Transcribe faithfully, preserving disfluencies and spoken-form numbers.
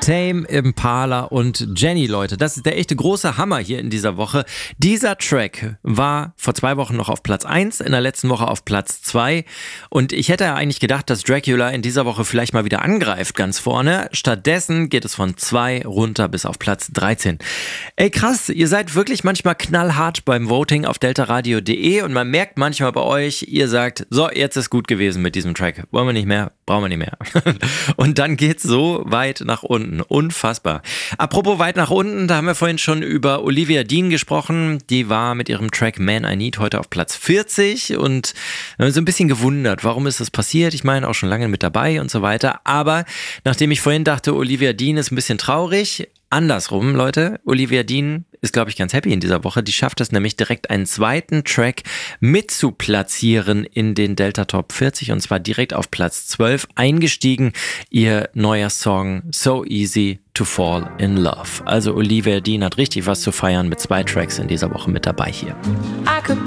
Tame Impala und Jenny, Leute. Das ist der echte große Hammer hier in dieser Woche. Dieser Track war vor zwei Wochen noch auf Platz eins, in der letzten Woche auf Platz zwei. Und ich hätte ja eigentlich gedacht, dass Dracula in dieser Woche vielleicht mal wieder angreift ganz vorne. Stattdessen geht es von zwei runter bis auf Platz dreizehn. Ey krass, ihr seid wirklich manchmal knallhart beim Voting auf deltaradio punkt de und man merkt manchmal bei euch, ihr sagt, so, jetzt ist gut gewesen mit diesem Track. Wollen wir nicht mehr? Brauchen wir nicht mehr. Und dann geht's so weit nach unten. Unfassbar. Apropos weit nach unten, da haben wir vorhin schon über Olivia Dean gesprochen. Die war mit ihrem Track Man I Need heute auf Platz vierzig und wir haben so ein bisschen gewundert, warum ist das passiert? Ich meine, auch schon lange mit dabei und so weiter. Aber nachdem ich vorhin dachte, Olivia Dean ist ein bisschen traurig, andersrum, Leute, Olivia Dean ist, glaube ich, ganz happy in dieser Woche. Die schafft es nämlich direkt einen zweiten Track mit zu platzieren in den Delta Top vierzig und zwar direkt auf Platz zwölf eingestiegen. Ihr neuer Song So Easy to Fall in Love. Also Olivia Dean hat richtig was zu feiern mit zwei Tracks in dieser Woche mit dabei hier.